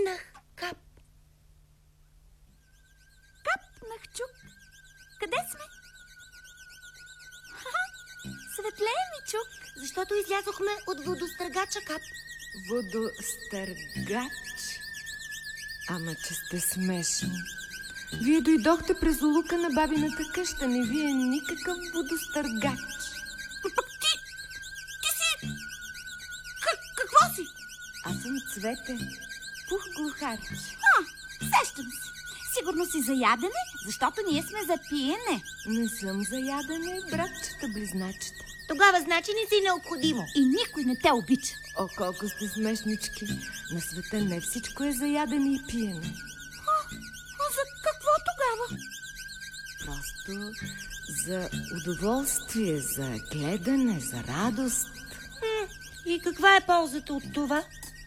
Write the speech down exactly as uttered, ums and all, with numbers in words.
Капнах, кап. Капнах, чук. Къде сме? Ха-ха, светлее ми, чук. Защото излязохме от водостъргача, Кап. Водостъргач? Ама че сте смешни. Вие дойдохте през улука на бабината къща. Не вие никакъв водостъргач. Пък ти... Ти си... Как, какво си? Аз съм Цвете. Пух глухар. А, сещам се. Сигурно си за ядене, защото ние сме за пиене. Не съм за ядене, братчета близначета. Тогава значи не си необходимо. И никой не те обича. О, колко сте смешнички. На света не всичко е за ядене и пиене. А, а за какво тогава? Просто за удоволствие, за гледане, за радост. М- и каква е ползата от това?